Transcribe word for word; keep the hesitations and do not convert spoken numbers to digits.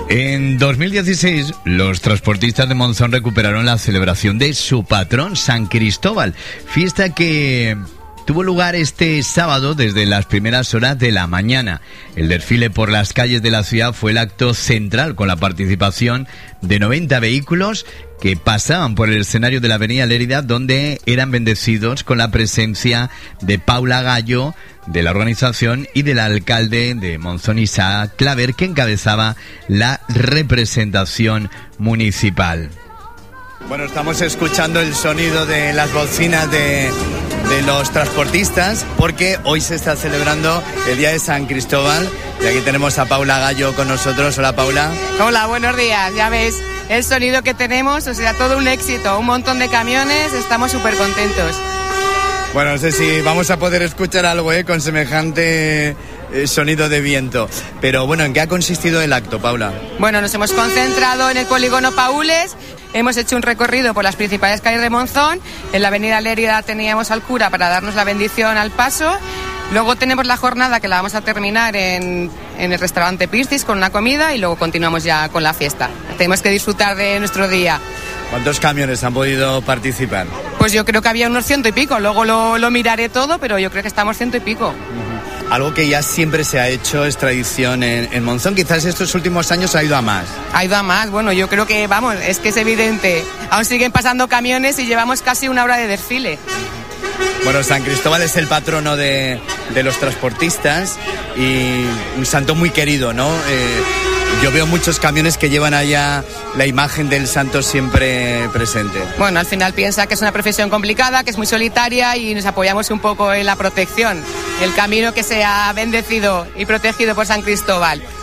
En dos mil dieciséis, los transportistas de Monzón recuperaron la celebración de su patrón, San Cristóbal, fiesta que tuvo lugar este sábado desde las primeras horas de la mañana. El desfile por las calles de la ciudad fue el acto central, con la participación de noventa vehículos que pasaban por el escenario de la avenida Lérida, donde eran bendecidos con la presencia de Paula Gallo, de la organización, y del alcalde de Monzón, Isaac Claver, que encabezaba la representación municipal. Bueno, estamos escuchando el sonido de las bocinas de, de los transportistas, porque hoy se está celebrando el Día de San Cristóbal, y aquí tenemos a Paula Gallo con nosotros. Hola, Paula. Hola, buenos días. Ya ves el sonido que tenemos, o sea, todo un éxito, un montón de camiones, estamos súper contentos. Bueno, no sé si vamos a poder escuchar algo ¿eh? con semejante eh, sonido de viento. Pero bueno, ¿en qué ha consistido el acto, Paula? Bueno, nos hemos concentrado en el polígono Paules, hemos hecho un recorrido por las principales calles de Monzón. En la avenida Lérida teníamos al cura para darnos la bendición al paso. Luego tenemos la jornada, que la vamos a terminar en, en el restaurante Piscis con una comida, y luego continuamos ya con la fiesta. Tenemos que disfrutar de nuestro día. ¿Cuántos camiones han podido participar? Pues yo creo que había unos ciento y pico, luego lo, lo miraré todo, pero yo creo que estamos ciento y pico. Uh-huh. Algo que ya siempre se ha hecho, es tradición en, en Monzón, quizás estos últimos años ha ido a más. Ha ido a más, bueno, yo creo que, vamos, es que es evidente, aún siguen pasando camiones y llevamos casi una hora de desfile. Bueno, San Cristóbal es el patrono de, de los transportistas y un santo muy querido, ¿no? Eh, yo veo muchos camiones que llevan allá la imagen del santo siempre presente. Bueno, al final piensa que es una profesión complicada, que es muy solitaria, y nos apoyamos un poco en la protección. El camino que sea bendecido y protegido por San Cristóbal.